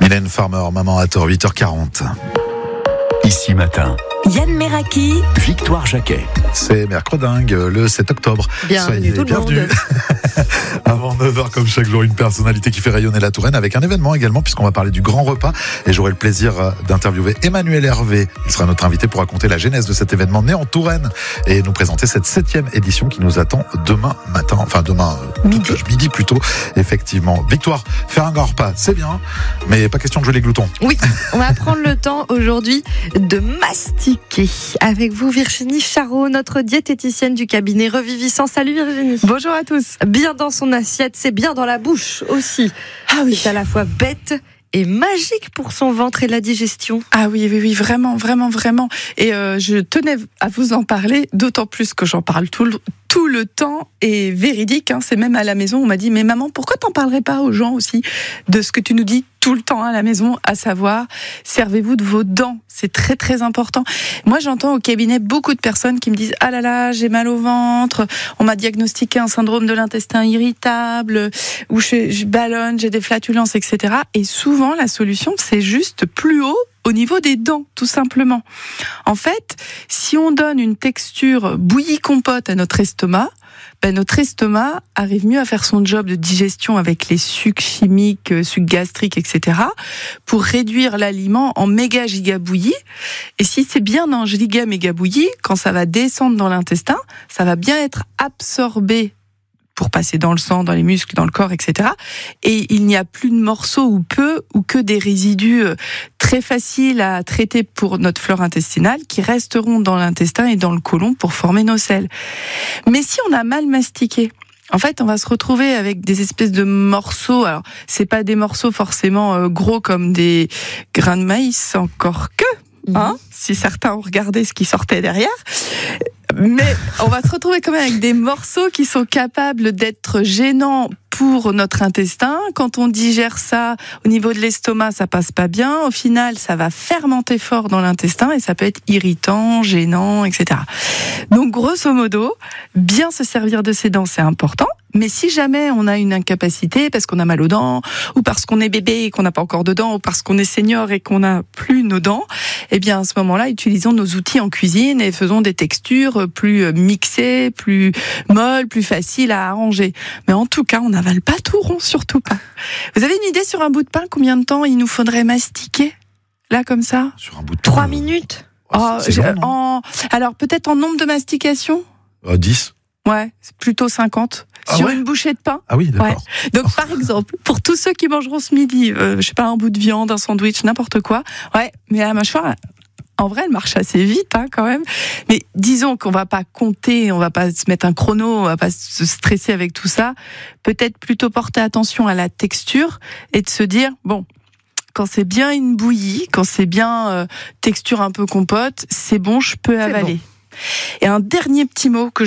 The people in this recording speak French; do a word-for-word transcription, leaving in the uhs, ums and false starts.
Mylène Farmer, maman à tort, huit heures quarante. Ici matin, Yann Meraki, Victoire Jacquet. C'est mercredingue, le sept octobre. Bienvenue Soyez tout le bienvenus. monde. Avant neuf heures, comme chaque jour, une personnalité qui fait rayonner la Touraine avec un événement également, puisqu'on va parler du grand repas. Et j'aurai le plaisir d'interviewer Emmanuel Hervé. Il sera notre invité pour raconter la genèse de cet événement né en Touraine et nous présenter cette septième édition qui nous attend demain matin. Enfin, demain, Midi. toute- midi plutôt, effectivement. Victoire, faire un grand repas, c'est bien, mais pas question de jouer les gloutons. Oui, on va prendre le temps aujourd'hui de mastiquer. Avec vous, Virginie Charot, notre diététicienne du cabinet Reviviscent. Salut Virginie. Bonjour à tous. Bien dans son assiette, c'est bien dans la bouche aussi. Ah oui. C'est à la fois bête et magique pour son ventre et la digestion. Ah oui, oui, oui, vraiment, vraiment, vraiment. Et euh, je tenais à vous en parler, d'autant plus que j'en parle tout le, tout le temps et véridique. Hein, c'est même à la maison, on m'a dit, mais maman, pourquoi t'en parlerais pas aux gens aussi de ce que tu nous dis tout le temps à la maison, à savoir, servez-vous de vos dents. C'est très, très important. Moi, j'entends au cabinet beaucoup de personnes qui me disent, ah là là, j'ai mal au ventre, on m'a diagnostiqué un syndrome de l'intestin irritable, ou je, je ballonne, j'ai des flatulences, et cetera. Et souvent, la solution, c'est juste plus haut au niveau des dents, tout simplement. En fait, si on donne une texture bouillie-compote à notre estomac, ben notre estomac arrive mieux à faire son job de digestion avec les sucs chimiques, sucs gastriques, et cetera, pour réduire l'aliment en méga giga bouilli. Et si c'est bien en giga méga bouilli, quand ça va descendre dans l'intestin, ça va bien être absorbé pour passer dans le sang, dans les muscles, dans le corps, et cetera. Et il n'y a plus de morceaux ou peu, ou que des résidus très faciles à traiter pour notre flore intestinale qui resteront dans l'intestin et dans le côlon pour former nos selles. Mais si on a mal mastiqué, en fait, on va se retrouver avec des espèces de morceaux. Alors, c'est pas des morceaux forcément euh, gros comme des grains de maïs, encore que, hein, mmh. si certains ont regardé ce qui sortait derrière. Mais on va se retrouver quand même avec des morceaux qui sont capables d'être gênants pour notre intestin. Quand on digère ça au niveau de l'estomac, ça passe pas bien. Au final, ça va fermenter fort dans l'intestin et ça peut être irritant, gênant, et cetera. Donc, grosso modo, bien se servir de ses dents, c'est important. Mais si jamais on a une incapacité parce qu'on a mal aux dents, ou parce qu'on est bébé et qu'on n'a pas encore de dents, ou parce qu'on est senior et qu'on n'a plus nos dents, eh bien à ce moment-là, utilisons nos outils en cuisine et faisons des textures plus mixées, plus molles, plus faciles à arranger. Mais en tout cas, on n'avale pas tout rond, surtout pas. Vous avez une idée sur un bout de pain, combien de temps il nous faudrait mastiquer? Là, comme ça? Sur un bout de Trois pain, minutes. euh, Oh, c'est j'ai- long, non en... Alors peut-être en nombre de mastications? Euh, dix. Ouais, c'est plutôt cinquante. Ah Sur ouais une bouchée de pain. Ah oui, d'accord. Ouais. Donc, par exemple, pour tous ceux qui mangeront ce midi, euh, je sais pas, un bout de viande, un sandwich, n'importe quoi. Ouais, mais la mâchoire, en vrai, elle marche assez vite, hein, quand même. Mais disons qu'on va pas compter, on va pas se mettre un chrono, on va pas se stresser avec tout ça. Peut-être plutôt porter attention à la texture et de se dire, bon, quand c'est bien une bouillie, quand c'est bien euh, texture un peu compote, c'est bon, je peux avaler. Et un dernier petit mot que je